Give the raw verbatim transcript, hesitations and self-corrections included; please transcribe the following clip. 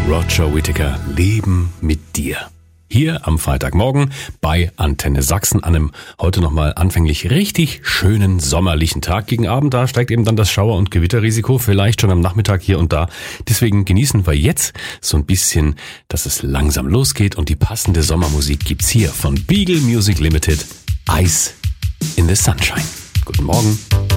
Roger Whittaker, Leben mit dir. Hier am Freitagmorgen bei Antenne Sachsen an einem heute nochmal anfänglich richtig schönen sommerlichen Tag. Gegen Abend, da steigt eben dann das Schauer- und Gewitterrisiko, vielleicht schon am Nachmittag hier und da. Deswegen genießen wir jetzt so ein bisschen, dass es langsam losgeht und die passende Sommermusik gibt's hier von Beagle Music Limited, Ice in the Sunshine. Guten Morgen.